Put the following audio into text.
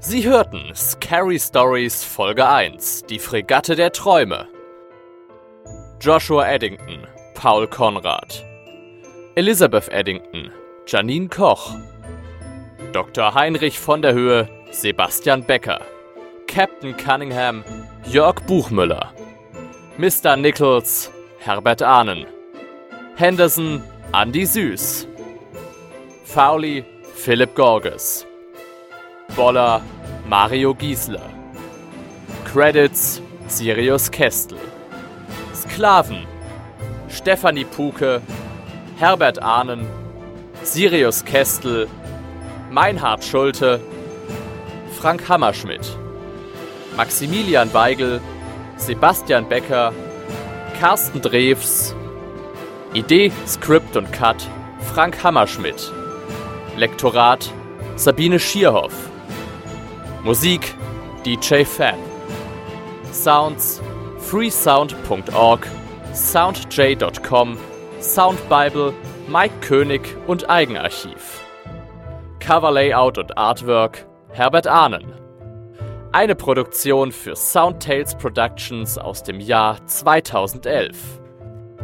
Sie hörten Scary Stories Folge 1, die Fregatte der Träume. Joshua Eddington, Paul Conrad. Elizabeth Eddington, Janine Koch. Dr. Heinrich von der Höhe, Sebastian Becker. Captain Cunningham, Jörg Buchmüller. Mr. Nichols, Herbert Ahnen. Henderson, Andy Süß. Fowley, Philipp Gorges. Boller, Mario Giesler. Credits, Sirius Kestel. Sklaven, Stefanie Puke, Herbert Ahnen, Sirius Kestel, Meinhard Schulte, Frank Hammerschmidt. Maximilian Weigel, Sebastian Becker, Carsten Drews. Idee, Skript und Cut, Frank Hammerschmidt. Lektorat, Sabine Schierhoff. Musik, DJ Fan. Sounds, freesound.org, soundj.com, Soundbible, Mike König und Eigenarchiv. Coverlayout und Artwork, Herbert Ahnen. Eine Produktion für Soundtales Productions aus dem Jahr 2011.